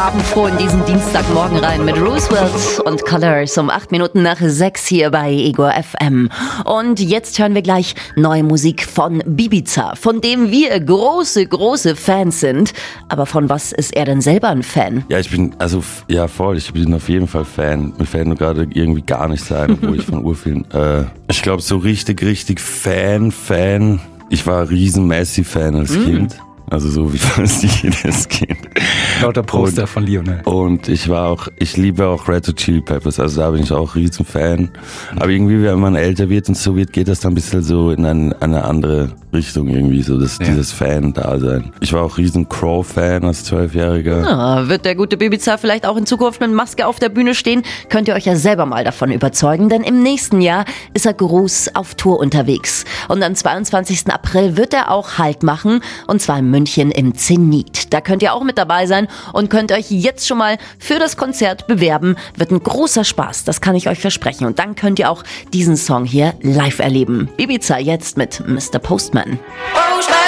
abendfroh in diesen Dienstagmorgen rein mit Roosevelt und Colors um 8 Minuten nach 6 hier bei Ego FM. Und jetzt hören wir gleich neue Musik von Bibiza, von dem wir große Fans sind. Aber von was ist er denn selber ein Fan? Ja, ich bin auf jeden Fall Fan. Mir fällt nur gerade irgendwie gar nichts ein, obwohl ich von urvielen, ich glaube so richtig Fan. Ich war ein riesen Messi-Fan als Kind. Also so wie fast jedes Kind. Lauter Poster von Lionel. Und ich liebe auch Red Hot Chili Peppers, also da bin ich auch riesen Fan. Aber irgendwie, wenn man älter wird und so wird, geht das dann ein bisschen so in eine andere Richtung irgendwie, so dieses Fan-Dasein. Ich war auch riesen Crow-Fan als 12-Jähriger. Wird der gute Bibiza vielleicht auch in Zukunft mit Maske auf der Bühne stehen? Könnt ihr euch ja selber mal davon überzeugen, denn im nächsten Jahr ist er groß auf Tour unterwegs. Und am 22. April wird er auch Halt machen, und zwar in München im Zenit. Da könnt ihr auch mit dabei sein und könnt euch jetzt schon mal für das Konzert bewerben. Wird ein großer Spaß, das kann ich euch versprechen. Und dann könnt ihr auch diesen Song hier live erleben. Bibiza jetzt mit Mr. Postman. Postman.